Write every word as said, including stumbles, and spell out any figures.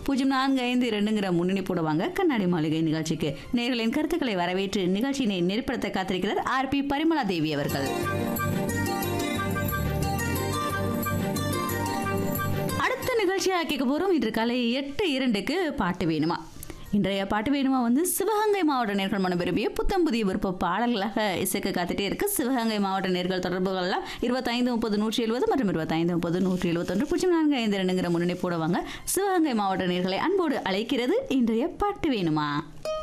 பூஜ்ஜியம் நான்கு ஐந்து இரண்டுங்கிற முன்னணி போடுவாங்க கண்ணாடி மாளிகை நிகழ்ச்சிக்கு. நேர்களின் கருத்துக்களை வரவேற்று நிகழ்ச்சியினை நெருப்படுத்த காத்திருக்கிறார் ஆர் பி பரிமளா தேவி அவர்கள். அடுத்த நிகழ்ச்சியாக கேட்க போறோம். இன்று காலை எட்டு இரண்டுக்கு பாட்டு வேணுமா. இன்றைய பாட்டு வேணுமா வந்து சிவகங்கை மாவட்ட நேர்கள் மனம் விரும்பிய புத்தம் புதிய விருப்ப பாடல்களாக இசைக்க காத்துட்டே இருக்கு. சிவகங்கை மாவட்ட நேர்கள் தொடர்புகள்லாம் இருபத்தைந்து முப்பது நூற்றி எழுபது மற்றும் இருபத்தைந்து முப்பது நூற்றி எழுபத்தொன்று பூஜ்ஜியம் நான்கு ஐந்து இரண்டுங்கிற முன்னணி போடுவாங்க. சிவகங்கை மாவட்ட நேர்களை அன்போடு அழைக்கிறது இன்றைய பாட்டு வேணுமா.